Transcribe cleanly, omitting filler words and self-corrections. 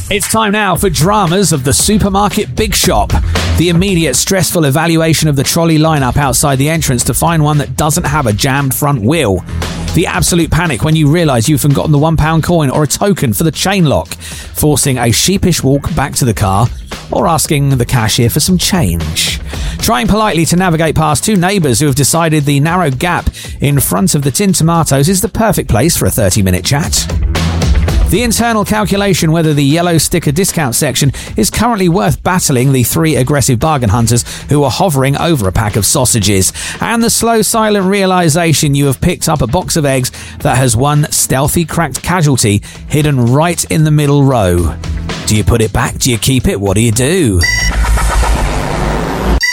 It's time now for dramas of the supermarket big shop. The immediate stressful evaluation of the trolley lineup outside the entrance to find one that doesn't have a jammed front wheel. The absolute panic when you realise you've forgotten the £1 coin or a token for the chain lock, forcing a sheepish walk back to the car or asking the cashier for some change. Trying politely to navigate past two neighbours who have decided the narrow gap in front of the tin tomatoes is the perfect place for a 30-minute chat. The internal calculation whether the yellow sticker discount section is currently worth battling the three aggressive bargain hunters who are hovering over a pack of sausages. And the slow, silent realisation you have picked up a box of eggs that has one stealthy cracked casualty hidden right in the middle row. Do you put it back? Do you keep it? What do you do?